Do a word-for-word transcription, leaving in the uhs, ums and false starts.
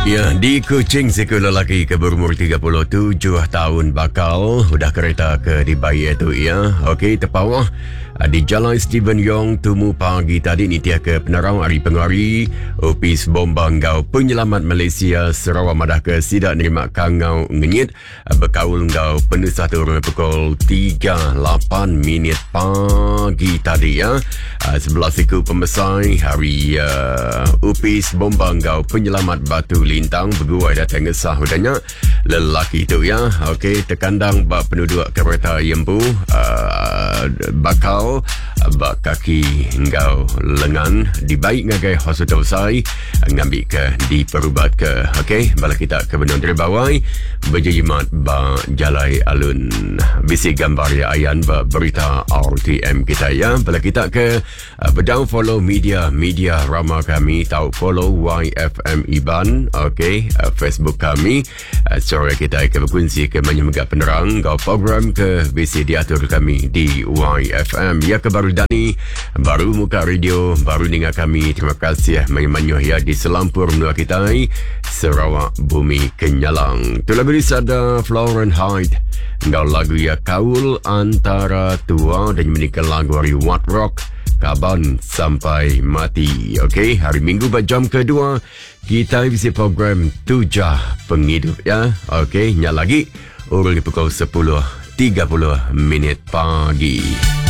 Ya, di Kuching sekolah lelaki ke berumur tiga puluh tujuh tahun bakal udah kereta ke di bayi itu ya. Okey, terpawah di Jalan Stephen Yong Tumu pagi tadi ni tiada ke penerang hari pengari Opis Bombangau Penyelamat Malaysia Sarawak Madah ke sidak nerima kangau ngenyit berkaul ngau penuh satu pukul tiga lapan minit pagi tadi ya. Sebelah siku pemesai hari uh, Upis Bombangau Penyelamat Batu Lintang berguai datang ngesah udahnya lelaki itu ya. Okey, terkandang bak penduduk kereta Yempu uh, bakal bak kaki ngau lengan dibaik ngagai hospital sai ngambil ke di perubat ke. Okey, bala kita ke benung dari bawah berjimat ba jalai alun bisi gambar ya ayan ba berita R T M kita ya. Bala kita ke uh, bedang follow media media rama kami, tahu follow Y F M Iban. Okey, uh, Facebook kami. Uh, sore kita ke berkongsi ke menyemegah penerang kau program ke bisi diatur kami di Y F M ya. Ke baru Dani baru muka radio baru dengar kami. Terima kasih menyemanyuh ya di selampur menua kita Sarawak Bumi Kenyalang. Itulah berisada Florence Hyde ngau lagu ya kaul antara tua dan menikah lagu hari What Rock Kaban Sampai Mati. Okey, hari Minggu jam kedua kita isi program Tujah Penghidup ya. Okey, nyat lagi urung di pukul sepuluh tiga puluh minit pagi.